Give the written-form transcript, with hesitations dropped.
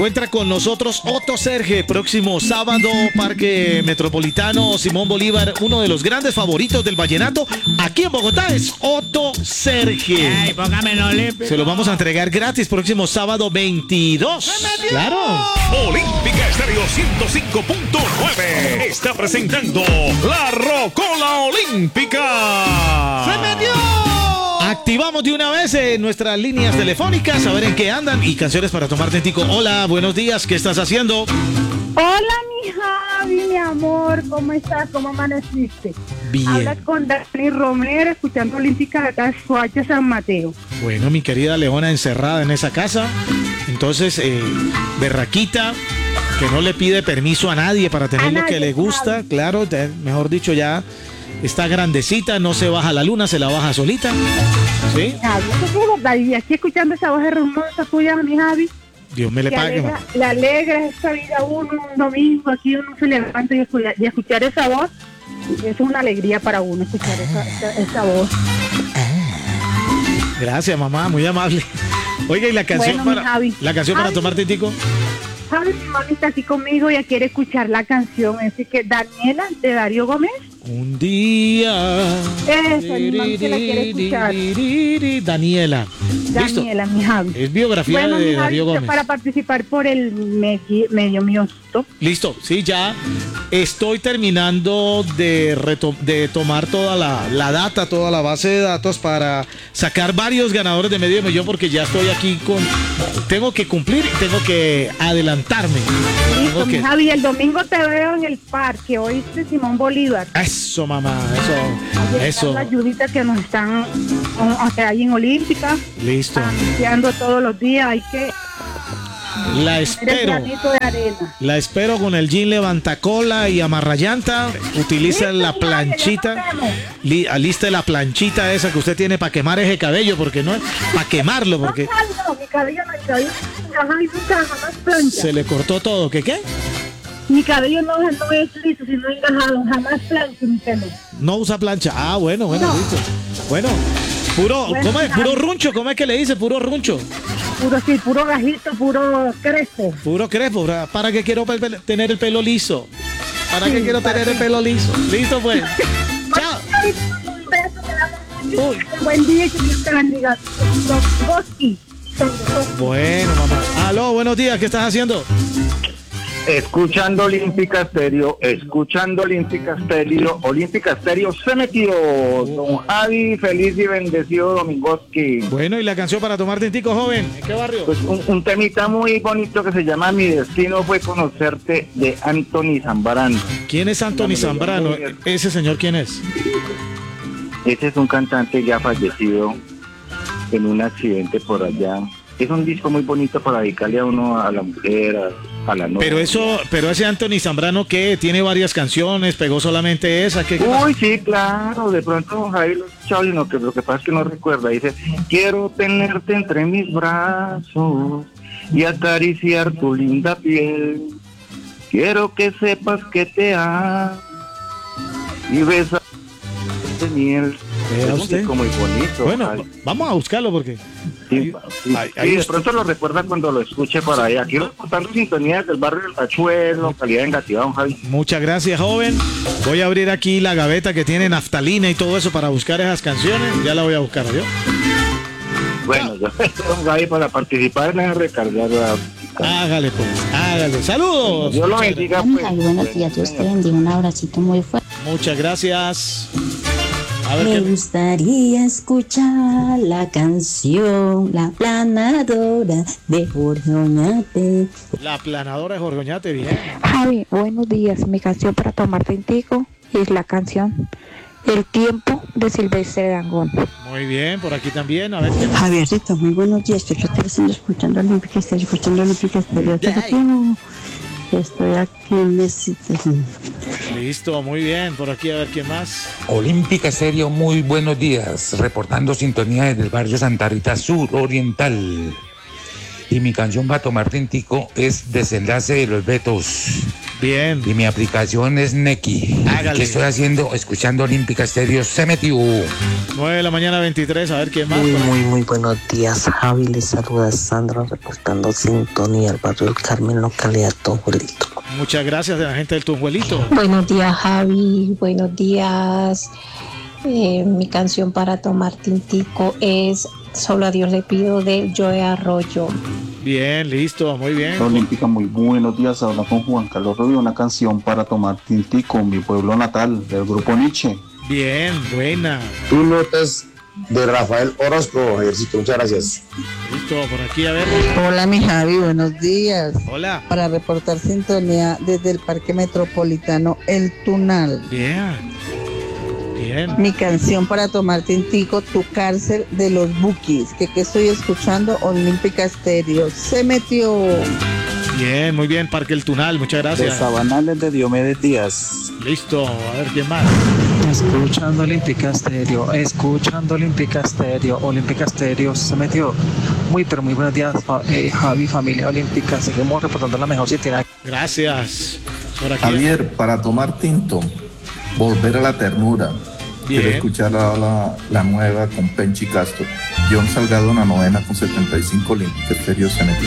encuentra con nosotros Otto Serge, próximo sábado, Parque Metropolitano Simón Bolívar, uno de los grandes favoritos del vallenato aquí en Bogotá es Otto Serge. Ay, póngamelo olímpico. Se lo vamos a entregar gratis próximo sábado 22. Claro. Olímpica Estéreo 105.9 está presentando La Rocola Olímpica. ¡Se metió! Activamos de una vez nuestras líneas telefónicas, a ver en qué andan y canciones para tomar tintico. Hola, buenos días, ¿qué estás haciendo? Hola, mi Javi, mi amor, ¿cómo estás? ¿Cómo amaneciste? Bien. Hablas con Dani Romero, escuchando Olímpica de acá, Soacha, San Mateo. Bueno, mi querida Leona encerrada en esa casa, entonces, berraquita, que no le pide permiso a nadie para tener lo que le gusta, Javi. claro, mejor dicho, ya está grandecita, no se baja la luna, se la baja solita, ¿sí? Javi, eso es verdad, y aquí escuchando esa voz hermosa tuya, mi Javi, Dios me le que pague. le alegra esta vida a uno un domingo, aquí uno se levanta y escuchar esa voz, es una alegría para uno escuchar esa voz. Gracias, mamá, muy amable. Oiga, ¿y la canción Bueno, mi para Javi. tomar Javi. tintico? Javi, mi mami está aquí conmigo, ya quiere escuchar la canción, así que Daniela, de Darío Gómez. Un día. Eso, mi mami se la quiere escuchar. Daniela. ¿Listo? Daniela, mi Javi. Es biografía Bueno, de mi Javi, Darío Gómez. para participar por el medio miosto. Listo, sí, ya estoy terminando de tomar toda la data, toda la base de datos para sacar varios ganadores de medio millón porque ya estoy aquí tengo que cumplir y tengo que adelantarme. Listo, Tengo mi que- Javi, el domingo te veo en el parque, oíste, Simón Bolívar. Eso, mamá, Ahí eso. están las ayuditas que nos están ahí en Olímpica, Listo. anunciando todos los días, hay que La poner el espero. granito de arena. La espero con el jean levantacola y amarrallanta. Utiliza Listo, la mi Javi, planchita. ya nos vemos. Aliste la planchita esa que usted tiene para quemar ese cabello, porque no es para quemarlo, porque No, mi cabello nunca jamás plancha. se le cortó todo. ¿Qué? Mi cabello no es liso, sino engajado, jamás plancho mi pelo. No usa plancha. Ah, bueno, No. listo. Bueno, Bueno, ¿cómo es? Puro Javi. runcho, ¿cómo es que le dice? Puro runcho. Puro gajito, puro crespo. Puro crespo. ¿Para qué quiero tener el pelo liso? ¿Para qué quiero tener el pelo liso? Listo, pues. Chao. Un beso, te damos mucho. Uy. Buen día y que Dios te bendiga. Goski. Bueno, mamá. Aló, buenos días, ¿qué estás haciendo? Escuchando Olímpica Estéreo, Olímpica Estéreo se metió. Don Javi, feliz y bendecido Domingoski. Bueno, ¿y la canción para tomar tintico, joven? ¿En qué barrio? Pues un temita muy bonito que se llama Mi destino fue conocerte, de Anthony Zambrano. ¿Quién es Anthony Zambrano? ¿Ese señor quién es? Ese es un cantante ya fallecido en un accidente por allá. Es un disco muy bonito para dedicarle a uno, a la mujer, a la novia. Pero ese Anthony Zambrano, ¿qué? Tiene varias canciones, pegó solamente esa. ¿Qué pasa? Uy, sí, claro, de pronto Javi lo ha escuchado, sino que lo que pasa es que no recuerda. Dice, quiero tenerte entre mis brazos y acariciar tu linda piel. Quiero que sepas que te amo y besar de miel. Vea Es un usted. disco muy bonito. Bueno, Javi. vamos a buscarlo porque... Sí, sí, ahí sí, de está. pronto lo recuerda cuando lo escuche por ahí. Aquí reportando sintonías del barrio del Tachuelo, localidad de Engativá, don Javi. Muchas gracias, joven. Voy a abrir aquí la gaveta que tiene naftalina y todo eso para buscar esas canciones. Ya la voy a buscar, ¿yo? Bueno, yo don Javi para participar en el recargar. Hágale, pues. Hágale. Saludos. Dios lo bendiga, pues. Ay, buenos días, Dios te bendiga, un abracito muy fuerte. Muchas gracias. A ver Me qué... gustaría escuchar la canción La Planadora de Jorge Oñate. La planadora de Jorge Oñate, bien. Javi, buenos días. Mi canción para tomar tintico es la canción El tiempo de Silvestre Dangond. Muy bien, por aquí también. A ver qué... Javiercito, muy buenos días. Yo estoy escuchando Olímpica Estéreo, Estoy aquí en Listo, muy bien. Por aquí a ver quién más. Olímpica Estéreo, muy buenos días, reportando sintonía desde el barrio Santa Rita Sur Oriental. Y mi canción para tomar tintico es Desenlace de los Betos. Bien. Y mi aplicación es Neki. Hágale. ¿Qué estoy haciendo? Escuchando Olímpica Estéreo. Se metió. 9 de la mañana 23, a ver quién más. Muy buenos días, Javi. Les saluda Sandra, reportando sintonía al barrio del Carmen, localidad Tonjuelito. Muchas gracias a la gente del Tunjuelito. Buenos días, Javi. Buenos días. Mi canción para tomar tintico es Solo a Dios le pido, de Joe Arroyo. Bien, listo, muy bien. Olímpica, muy buenos días. Habla con Juan Carlos Rubio, una canción para tomar tintico, mi pueblo natal, del grupo Nietzsche. Bien, buena. Tú notas de Rafael Orozco, Ejercito, muchas gracias. Listo, por aquí, a ver. Hola, mi Javi, buenos días. Hola. Para reportar sintonía desde el Parque Metropolitano El Tunal. Bien. Bien. Mi canción para tomar tintico, Tu Cárcel, de los Bukis, que estoy escuchando Olímpica Estéreo. Se metió. Bien, muy bien, Parque El Tunal, muchas gracias. De Sabanales, de Diomedes Díaz. Listo, a ver quién más. Escuchando Olímpica Estéreo, Olímpica Estéreo se metió. Muy buenos días, Javi, familia olímpica. Seguimos reportando la mejor sintonía. Gracias. Por aquí. Javier, para tomar tinto, Volver a la Ternura. Bien. Quiero escuchar la nueva con Penchi Castro. John Salgado en la novena con 75, Olímpica Estéreo se metió.